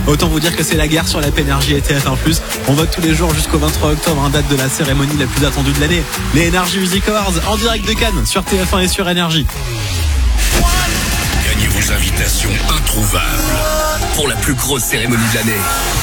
Autant vous dire que c'est la guerre sur la P-Énergie et TF1+. On vote tous les jours jusqu'au 23 octobre, date de la cérémonie la plus attendue de l'année. Les Energy Music Awards en direct de Cannes sur TF1 et sur Énergie. Gagnez vos invitations introuvables pour la plus grosse cérémonie de l'année.